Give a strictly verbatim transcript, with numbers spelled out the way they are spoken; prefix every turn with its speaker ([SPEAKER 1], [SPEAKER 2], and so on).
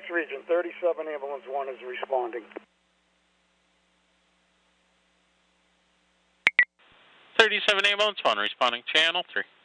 [SPEAKER 1] region, thirty-seven Ambulance one is responding.
[SPEAKER 2] thirty-seven Ambulance one responding, channel three.